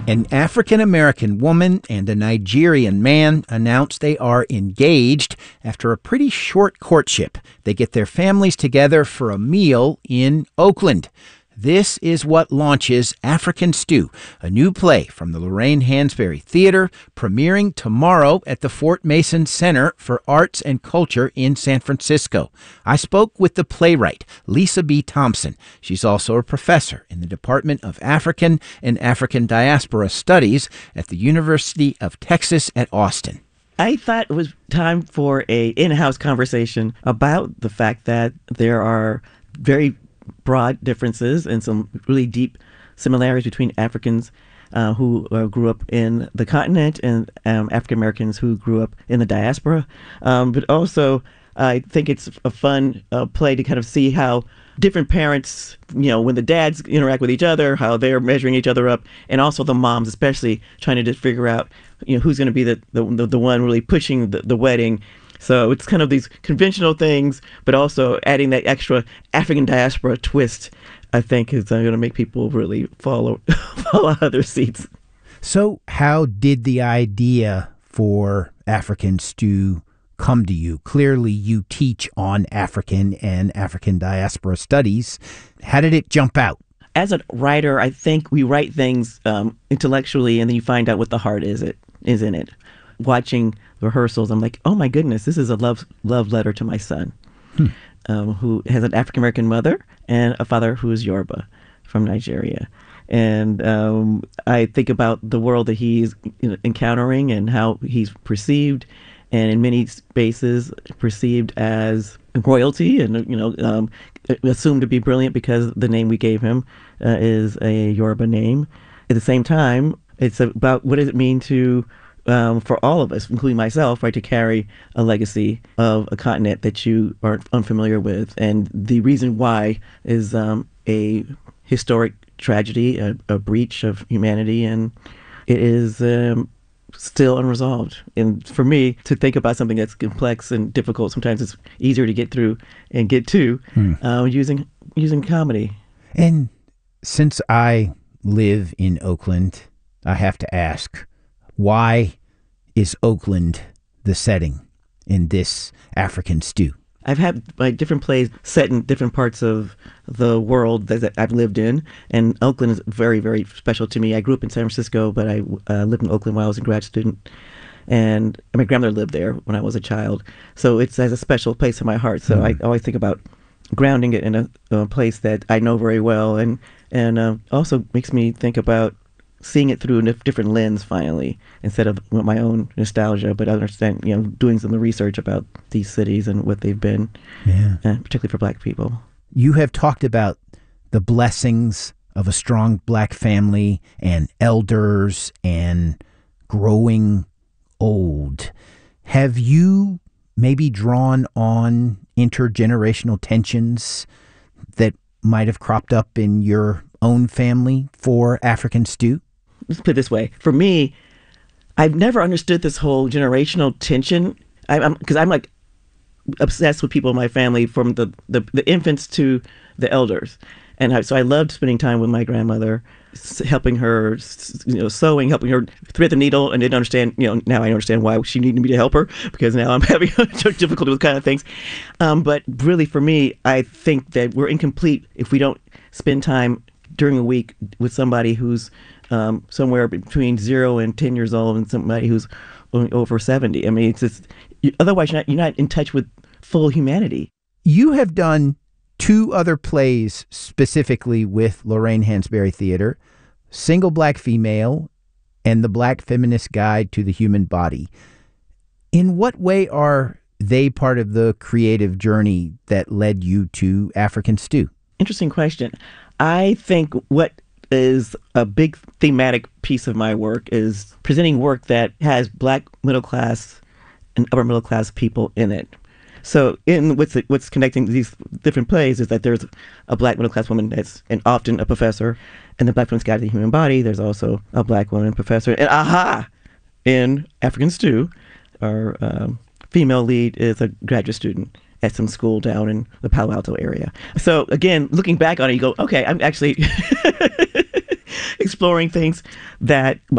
An African-American woman and a Nigerian man announced they are engaged after a pretty short courtship. They get their families together for a meal in Oakland. This is what launches African Stew, a new play from the Lorraine Hansberry Theater, premiering tomorrow at the Fort Mason Center for Arts and Culture in San Francisco. I spoke with the playwright, Lisa B. Thompson. She's also a professor in the Department of African and African Diaspora Studies at the University of Texas at Austin. I thought it was time for an in-house conversation about the fact that there are very broad differences and some really deep similarities between Africans who grew up in the continent and African Americans who grew up in the diaspora. But also, I think it's a fun play to kind of see how different parents, when the dads interact with each other, how they're measuring each other up, and also the moms, especially trying to just figure out, who's going to be the one really pushing the wedding. So it's kind of these conventional things, but also adding that extra African diaspora twist, I think, is going to make people really fall out of their seats. So how did the idea for African Stew come to you? Clearly, you teach on African and African diaspora studies. How did it jump out? As a writer, I think we write things intellectually, and then you find out what the heart is in it. Watching rehearsals, I'm like, oh my goodness, this is a love letter to my son, who has an African American mother and a father who is Yoruba from Nigeria. And I think about the world that he's encountering and how he's perceived, and in many spaces perceived as royalty, and assumed to be brilliant because the name we gave him is a Yoruba name. At the same time, it's about what does it mean to for all of us, including myself, right, to carry a legacy of a continent that you are unfamiliar with. And the reason why is a historic tragedy, a breach of humanity, and it is still unresolved. And for me, to think about something that's complex and difficult, sometimes it's easier to get through and get to using comedy. And since I live in Oakland, I have to ask, why is Oakland the setting in this African Stew? I've had different plays set in different parts of the world that I've lived in, and Oakland is very, very special to me. I grew up in San Francisco, but I lived in Oakland while I was a grad student, and my grandmother lived there when I was a child. So it has a special place in my heart. So I always think about grounding it in a place that I know very well, and also makes me think about seeing it through a different lens finally, instead of my own nostalgia, but understand, doing some of the research about these cities and what they've been, particularly for Black people. You have talked about the blessings of a strong Black family and elders and growing old. Have you maybe drawn on intergenerational tensions that might have cropped up in your own family for African Stew? Let's put it this way. For me, I've never understood this whole generational tension. Because I'm like obsessed with people in my family, from the infants to the elders. And so I loved spending time with my grandmother, helping her, sewing, helping her thread the needle, and didn't understand, now I understand why she needed me to help her, because now I'm having difficulty with kind of things. But really, for me, I think that we're incomplete if we don't spend time during a week with somebody who's somewhere between 0 and 10 years old, and somebody who's over 70. I mean, it's just, otherwise you're not in touch with full humanity. You have done 2 other plays specifically with Lorraine Hansberry Theater, Single Black Female and The Black Feminist Guide to the Human Body. In what way are they part of the creative journey that led you to African Stew? Interesting question. I think what is a big thematic piece of my work is presenting work that has Black middle class and upper middle class people in it. So in what's connecting these different plays is that there's a Black middle class woman that's often a professor, and the Black Feminist Guide to the Human Body, there's also a Black woman professor. And in African Stew, our female lead is a graduate student at some school down in the Palo Alto area. So again, looking back on it, you go, okay, I'm actually exploring things that